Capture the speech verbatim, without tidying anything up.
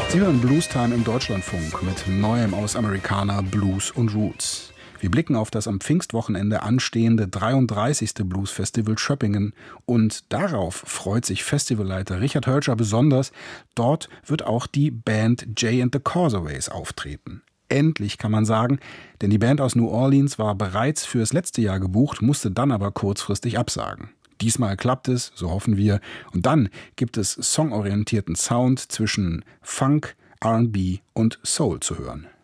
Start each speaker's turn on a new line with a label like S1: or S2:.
S1: Sie hören Bluestime im Deutschlandfunk mit Neuem aus Americana, Blues und Roots. Wir blicken auf das am Pfingstwochenende anstehende dreiunddreißigste Bluesfestival Schöppingen und darauf freut sich Festivalleiter Richard Hölscher besonders. Dort wird auch die Band Jay and the Causaways auftreten. Endlich, kann man sagen, denn die Band aus New Orleans war bereits fürs letzte Jahr gebucht, musste dann aber kurzfristig absagen. Diesmal klappt es, so hoffen wir. Und dann gibt es songorientierten Sound zwischen Funk, R and B und Soul zu hören.